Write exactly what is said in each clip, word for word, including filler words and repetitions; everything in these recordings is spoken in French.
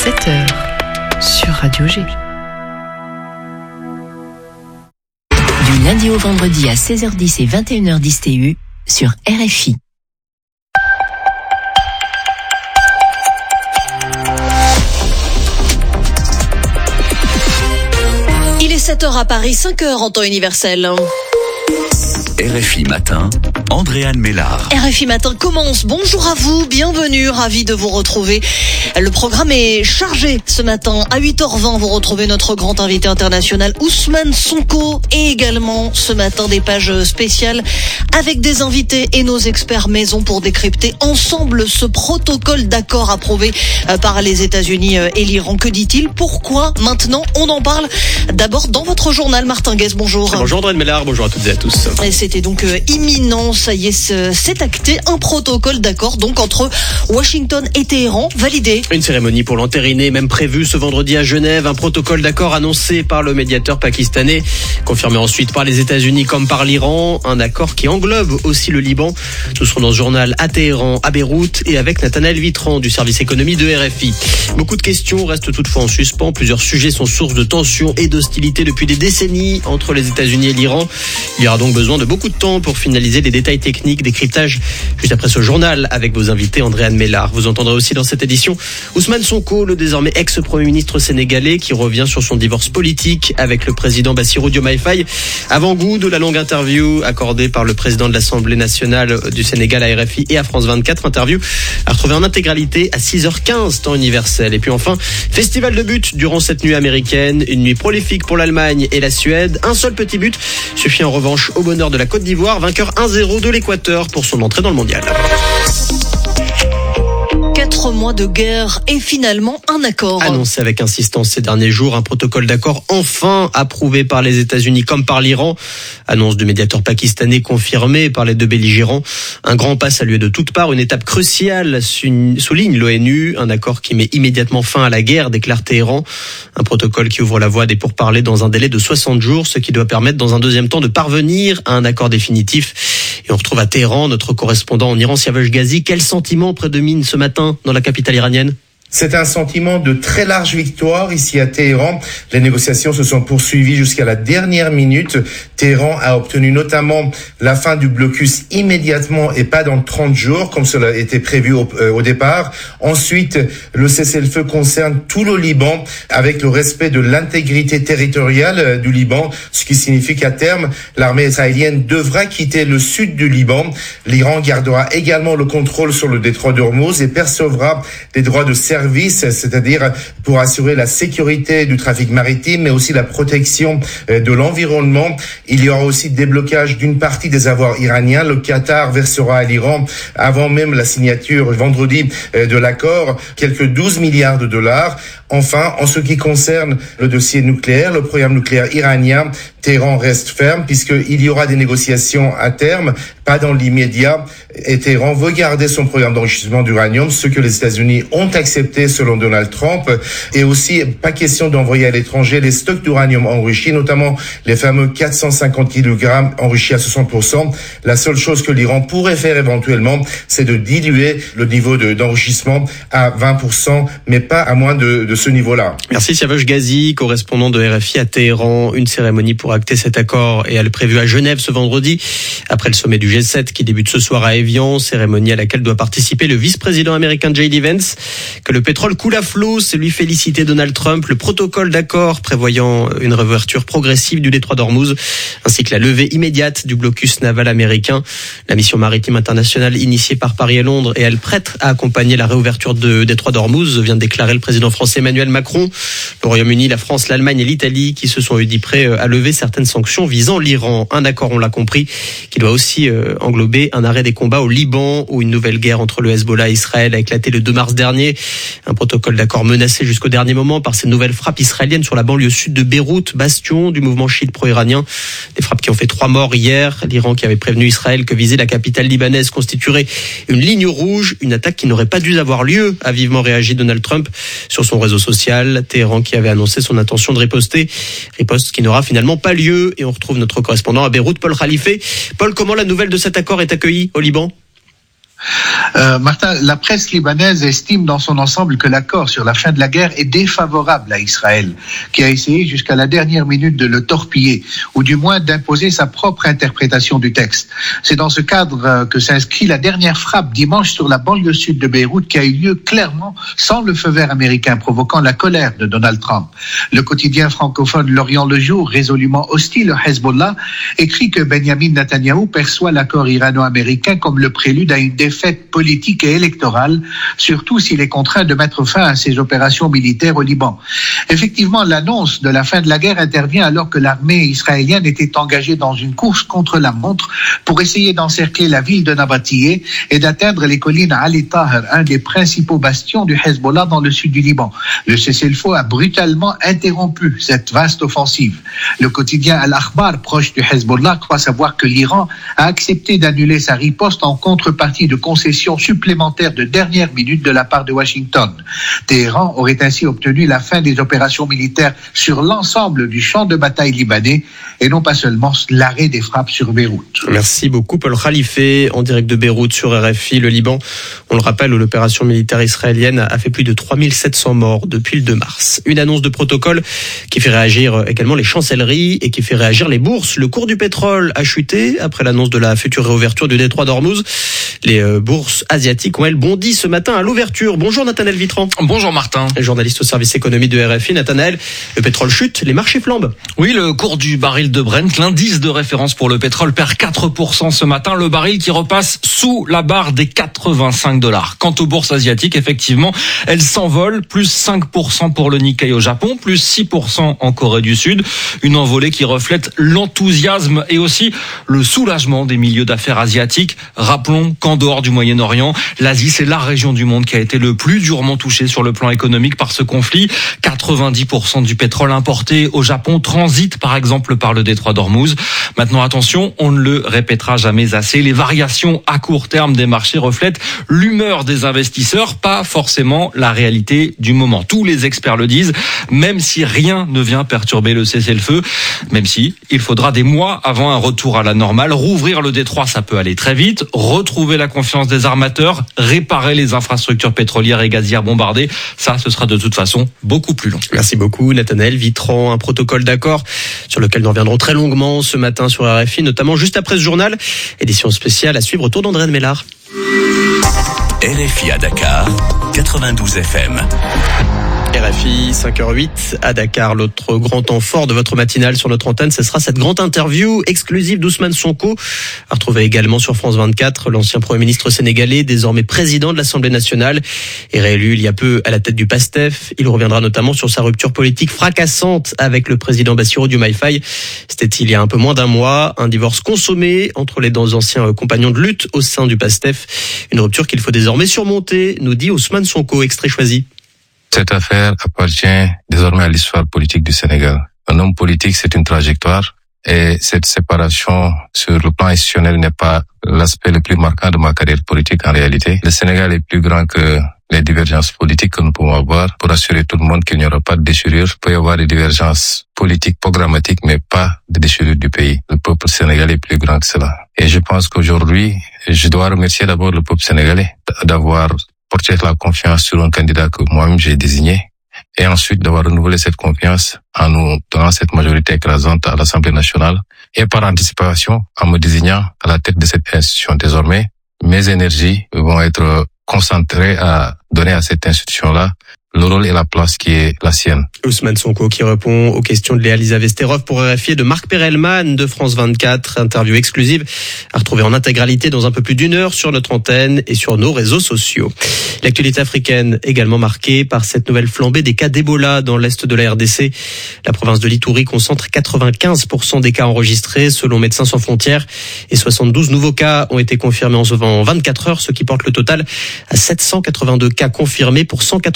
sept heures sur Radio G. Du lundi au vendredi à seize heures dix et vingt et une heures dix T U sur R F I. Il est sept heures à Paris, cinq heures en temps universel. R F I Matin, Andréane Mélard. R F I Matin commence. Bonjour à vous, bienvenue, ravi de vous retrouver. Le programme est chargé ce matin. À huit heures vingt, vous retrouvez notre grand invité international Ousmane Sonko et également ce matin des pages spéciales avec des invités et nos experts maison pour décrypter ensemble ce protocole d'accord approuvé par les États-Unis et l'Iran. Que dit-il? Pourquoi maintenant? On en parle d'abord dans votre journal. Martin Guez, bonjour. Bonjour Andréane Mélard, bonjour à toutes et à tous. Et c'était donc euh, imminent, ça y est, c'est acté, un protocole d'accord donc entre Washington et Téhéran, validé. Une cérémonie pour l'entériner, même prévue ce vendredi à Genève, un protocole d'accord annoncé par le médiateur pakistanais, confirmé ensuite par les États-Unis comme par l'Iran, un accord qui englobe aussi le Liban. Nous serons dans ce journal à Téhéran, à Beyrouth et avec Nathanaël Vitran du service économie de R F I. Beaucoup de questions restent toutefois en suspens, plusieurs sujets sont source de tensions et d'hostilité depuis des décennies entre les États-Unis et l'Iran. Il y aura donc besoin de beaucoup de temps pour finaliser les détails techniques, décryptage juste après ce journal avec vos invités Andréane Mélard. Vous entendrez aussi dans cette édition Ousmane Sonko, le désormais ex-premier ministre sénégalais qui revient sur son divorce politique avec le président Bassirou Diomaye Faye. Avant-goût de la longue interview accordée par le président de l'Assemblée nationale du Sénégal à R F I et à France vingt-quatre. Interview à retrouver en intégralité à six heures quinze temps universel. Et puis enfin, festival de buts durant cette nuit américaine. Une nuit prolifique pour l'Allemagne et la Suède. Un seul petit but suffit en revanche au bonheur de la Côte d'Ivoire, vainqueur un zéro de l'Équateur pour son entrée dans le mondial. Quatre mois de guerre et finalement un accord. Annoncé avec insistance ces derniers jours, un protocole d'accord enfin approuvé par les États-Unis comme par l'Iran. Annonce du médiateur pakistanais confirmée par les deux belligérants. Un grand pas salué de toutes parts, une étape cruciale, souligne l'ONU. Un accord qui met immédiatement fin à la guerre, déclare Téhéran. Un protocole qui ouvre la voie des pourparlers dans un délai de soixante jours, ce qui doit permettre dans un deuxième temps de parvenir à un accord définitif. Et on retrouve à Téhéran notre correspondant en Iran, Siavash Ghazi. Quel sentiment prédomine ce matin dans la capitale iranienne? C'est un sentiment de très large victoire ici à Téhéran. Les négociations se sont poursuivies jusqu'à la dernière minute. Téhéran a obtenu notamment la fin du blocus immédiatement et pas dans trente jours, comme cela était prévu au, euh, au départ. Ensuite, le cessez-le-feu concerne tout le Liban avec le respect de l'intégrité territoriale euh, du Liban, ce qui signifie qu'à terme, l'armée israélienne devra quitter le sud du Liban. L'Iran gardera également le contrôle sur le détroit d'Ormuz et percevra des droits de service, c'est-à-dire pour assurer la sécurité du trafic maritime, mais aussi la protection de l'environnement. Il y aura aussi déblocage d'une partie des avoirs iraniens. Le Qatar versera à l'Iran, avant même la signature vendredi de l'accord, quelques douze milliards de dollars. Enfin, en ce qui concerne le dossier nucléaire, le programme nucléaire iranien, Téhéran reste ferme puisqu'il y aura des négociations à terme, pas dans l'immédiat. Et Téhéran veut garder son programme d'enrichissement d'uranium, ce que les États-Unis ont accepté selon Donald Trump. Et aussi, pas question d'envoyer à l'étranger les stocks d'uranium enrichis, notamment les fameux quatre cent cinquante kilogrammes enrichis à soixante pour cent. La seule chose que l'Iran pourrait faire éventuellement, c'est de diluer le niveau de, d'enrichissement à vingt pour cent, mais pas à moins de, de ce niveau-là. Merci Siavash Ghazi, correspondant de R F I à Téhéran. Une cérémonie pour acter cet accord est elle prévue à Genève ce vendredi, après le sommet du G sept qui débute ce soir à Évian, cérémonie à laquelle doit participer le vice-président américain J D Vance. Que le pétrole coule à flot, c'est lui féliciter Donald Trump. Le protocole d'accord prévoyant une réouverture progressive du détroit d'Ormuz, ainsi que la levée immédiate du blocus naval américain. La mission maritime internationale initiée par Paris et Londres est elle prête à accompagner la réouverture de détroit d'Ormuz, vient de déclarer le président français Emmanuel Macron. Le Royaume-Uni, la France, l'Allemagne et l'Italie qui se sont dit prêts à lever certaines sanctions visant l'Iran. Un accord, on l'a compris, qui doit aussi euh, englober un arrêt des combats au Liban, où une nouvelle guerre entre le Hezbollah et Israël a éclaté le deux mars dernier. Un protocole d'accord menacé jusqu'au dernier moment par ces nouvelles frappes israéliennes sur la banlieue sud de Beyrouth, bastion du mouvement chiite pro-iranien. Des frappes qui ont fait trois morts hier. L'Iran qui avait prévenu Israël que viser la capitale libanaise constituerait une ligne rouge, une attaque qui n'aurait pas dû avoir lieu, a vivement réagi Donald Trump sur son réseau social. Téhéran qui avait annoncé son intention de riposter, riposte qui n'aura finalement pas lieu. Et on retrouve notre correspondant à Beyrouth, Paul Khalife. Paul, comment la nouvelle de cet accord est accueillie au Liban ? Euh, Martin, la presse libanaise estime dans son ensemble que l'accord sur la fin de la guerre est défavorable à Israël, qui a essayé jusqu'à la dernière minute de le torpiller, ou du moins d'imposer sa propre interprétation du texte. C'est dans ce cadre euh, que s'inscrit la dernière frappe dimanche sur la banlieue sud de Beyrouth, qui a eu lieu clairement sans le feu vert américain, provoquant la colère de Donald Trump. Le quotidien francophone L'Orient le Jour, résolument hostile au Hezbollah, écrit que Benjamin Netanyahou perçoit l'accord irano-américain comme le prélude à une défaite politique et électorale, surtout s'il est contraint de mettre fin à ses opérations militaires au Liban. Effectivement, l'annonce de la fin de la guerre intervient alors que l'armée israélienne était engagée dans une course contre la montre pour essayer d'encercler la ville de Nabatiyeh et d'atteindre les collines Ali Taher, un des principaux bastions du Hezbollah dans le sud du Liban. Le cessez-le-feu a brutalement interrompu cette vaste offensive. Le quotidien Al-Akhbar, proche du Hezbollah, croit savoir que l'Iran a accepté d'annuler sa riposte en contrepartie de concessions supplémentaires de dernière minute de la part de Washington. Téhéran aurait ainsi obtenu la fin des opérations militaires sur l'ensemble du champ de bataille libanais et non pas seulement l'arrêt des frappes sur Beyrouth. Merci beaucoup Paul Khalife, en direct de Beyrouth sur R F I. Le Liban, on le rappelle, où l'opération militaire israélienne a fait plus de trois mille sept cents morts depuis le deux mars. Une annonce de protocole qui fait réagir également les chancelleries et qui fait réagir les bourses. Le cours du pétrole a chuté après l'annonce de la future réouverture du détroit d'Ormuz. Les bourses asiatiques ont, elles, bondi ce matin à l'ouverture. Bonjour Nathanaël Vitran. Bonjour Martin. Journaliste au service économie de R F I. Nathanaël, le pétrole chute, les marchés flambent. Oui, le cours du baril de Brent, l'indice de référence pour le pétrole, perd quatre pour cent ce matin. Le baril qui repasse sous la barre des quatre-vingt-cinq dollars. Quant aux bourses asiatiques, effectivement, elles s'envolent. Plus cinq pour cent pour le Nikkei au Japon, plus six pour cent en Corée du Sud. Une envolée qui reflète l'enthousiasme et aussi le soulagement des milieux d'affaires asiatiques. Rappelons qu'en dehors du Moyen-Orient, l'Asie, c'est la région du monde qui a été le plus durement touchée sur le plan économique par ce conflit. quatre-vingt-dix pour cent du pétrole importé au Japon transite par exemple par le détroit d'Ormuz. Maintenant attention, on ne le répétera jamais assez, les variations à court terme des marchés reflètent l'humeur des investisseurs, pas forcément la réalité du moment. Tous les experts le disent, même si rien ne vient perturber le cessez-le-feu, même si il faudra des mois avant un retour à la normale. Rouvrir le détroit, ça peut aller très vite, retrouver la confiance des armateurs, réparer les infrastructures pétrolières et gazières bombardées, ça ce sera de toute façon beaucoup plus long. Merci beaucoup Nathanaël Vitran. Un protocole d'accord sur lequel nous reviendrons très longuement ce matin sur R F I, notamment juste après ce journal. Édition spéciale à suivre autour d'André de Mélard. R F I à Dakar, quatre-vingt-douze F M. R F I, cinq heures huit à Dakar. L'autre grand temps fort de votre matinale sur notre antenne, ce sera cette grande interview exclusive d'Ousmane Sonko, à retrouver également sur France vingt-quatre. L'ancien Premier ministre sénégalais, désormais président de l'Assemblée nationale, est réélu il y a peu à la tête du PASTEF. Il reviendra notamment sur sa rupture politique fracassante avec le président Bassirou Diomaye Faye. C'était il y a un peu moins d'un mois. Un divorce consommé entre les deux anciens compagnons de lutte au sein du PASTEF. Une rupture qu'il faut désormais surmonter, nous dit Ousmane Sonko, extrait choisi. Cette affaire appartient désormais à l'histoire politique du Sénégal. Un homme politique, c'est une trajectoire et cette séparation sur le plan institutionnel n'est pas l'aspect le plus marquant de ma carrière politique en réalité. Le Sénégal est plus grand que les divergences politiques que nous pouvons avoir. Pour assurer tout le monde qu'il n'y aura pas de déchirure, il peut y avoir des divergences politiques programmatiques, mais pas de déchirure du pays. Le peuple sénégalais est plus grand que cela. Et je pense qu'aujourd'hui, je dois remercier d'abord le peuple sénégalais d'avoir porter la confiance sur un candidat que moi-même j'ai désigné et ensuite d'avoir renouvelé cette confiance en nous donnant cette majorité écrasante à l'Assemblée nationale et par anticipation en me désignant à la tête de cette institution. Désormais, mes énergies vont être concentrées à donner à cette institution-là le rôle et la place qui est la sienne. Ousmane Sonko qui répond aux questions de Léa Lisa Vesterov pour R F I et de Marc Perelman de France vingt-quatre. Interview exclusive à retrouver en intégralité dans un peu plus d'une heure sur notre antenne et sur nos réseaux sociaux. L'actualité africaine également marquée par cette nouvelle flambée des cas d'Ebola dans l'est de la R D C. La province de l'Ituri concentre quatre-vingt-quinze pour cent des cas enregistrés selon Médecins sans frontières et soixante-douze nouveaux cas ont été confirmés en vingt-quatre heures, ce qui porte le total à sept cent quatre-vingt-deux cas confirmés pour cent quatre-vingts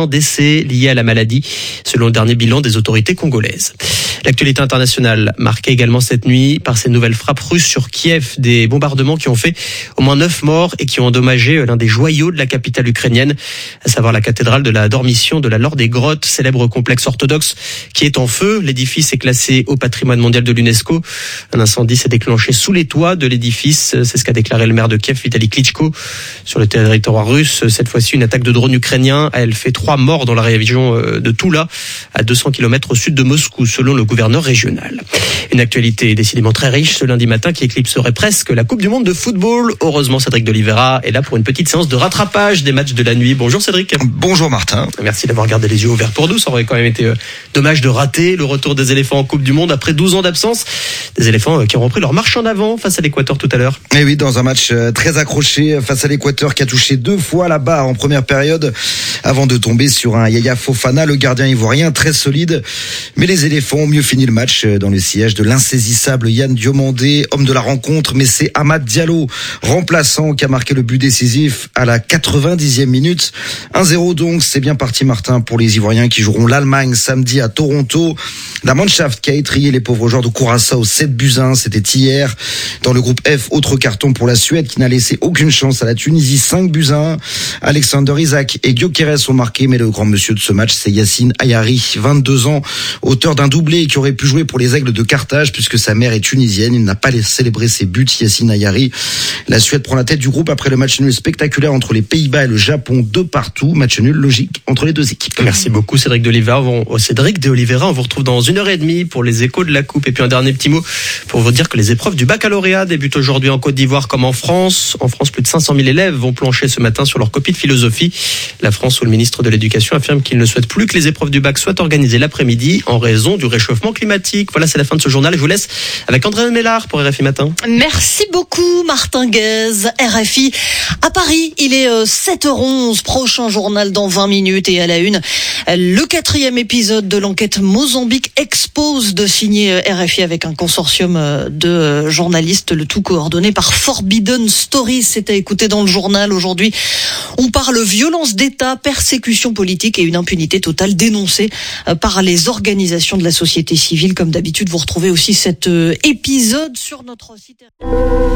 décès liés à la maladie, selon le dernier bilan des autorités congolaises. L'actualité internationale marquée également cette nuit par ces nouvelles frappes russes sur Kiev, des bombardements qui ont fait au moins neuf morts et qui ont endommagé l'un des joyaux de la capitale ukrainienne, à savoir la cathédrale de la Dormition de la Laure des Grottes, célèbre complexe orthodoxe qui est en feu. L'édifice est classé au patrimoine mondial de l'UNESCO. Un incendie s'est déclenché sous les toits de l'édifice, c'est ce qu'a déclaré le maire de Kiev, Vitali Klitschko. Sur le territoire russe, cette fois-ci, une attaque de drone ukrainien a elle fait trois morts dans la région de Toula, à deux cents kilomètres au sud de Moscou, selon le gouverneur régional. Une actualité décidément très riche ce lundi matin qui éclipserait presque la Coupe du Monde de football. Heureusement, Cédric d'Oliveira est là pour une petite séance de rattrapage des matchs de la nuit. Bonjour Cédric. Bonjour Martin. Merci d'avoir gardé les yeux ouverts pour nous. Ça aurait quand même été dommage de rater le retour des éléphants en Coupe du Monde après douze ans d'absence. Des éléphants qui ont repris leur marche en avant face à l'Équateur tout à l'heure. Et oui, dans un match très accroché face à l'Équateur qui a touché deux fois la barre en première période avant de tomber sur un Yaya Fofana, le gardien ivoirien très solide. Mais les éléphants ont mieux fini le match dans le sillage de l'insaisissable Yann Diomandé, homme de la rencontre, mais c'est Amad Diallo, remplaçant, qui a marqué le but décisif à la quatre-vingt-dixième minute. un zéro donc, c'est bien parti Martin pour les Ivoiriens qui joueront l'Allemagne samedi à Toronto. La Mannschaft qui a étrillé les pauvres joueurs de Curaçao sept buts à un, c'était hier. Dans le groupe F, autre carton pour la Suède qui n'a laissé aucune chance à la Tunisie, cinq buts à un. Alexander Isak et Gyökeres ont marqué, mais le grand monsieur de ce match, c'est Yacine Ayari, vingt-deux ans, auteur d'un doublé qui aurait pu jouer pour les Aigles de Carthage puisque sa mère est tunisienne. Il n'a pas célébré ses buts, Yacine Ayari. La Suède prend la tête du groupe après le match nul spectaculaire entre les Pays-Bas et le Japon, deux partout. Match nul logique entre les deux équipes. Merci beaucoup Cédric d'Oliveira. On, Cédric d'Oliveira, on vous retrouve dans une heure et demie pour les échos de la Coupe. Et puis un dernier petit mot pour vous dire que les épreuves du baccalauréat débutent aujourd'hui en Côte d'Ivoire comme en France. En France, plus de cinq cent mille élèves vont plancher ce matin sur leur copie de philosophie. La France, où le ministre de l'Éducation affirme qu'il ne souhaite plus que les épreuves du bac soient organisées l'après-midi en raison du réchauffement climatique. Voilà, c'est la fin de ce journal. Je vous laisse avec André Mélard pour R F I Matin. Merci beaucoup Martin Guez. R F I à Paris, il est sept heures onze, prochain journal dans vingt minutes et à la une, le quatrième épisode de l'enquête Mozambique expose de signer R F I avec un consortium de journalistes, le tout coordonné par Forbidden Stories. C'est à écouter dans le journal aujourd'hui. On parle violence d'État, persécution politique et une impunité totale dénoncée par les organisations de la société civile. Comme d'habitude, vous retrouvez aussi cet épisode sur notre site.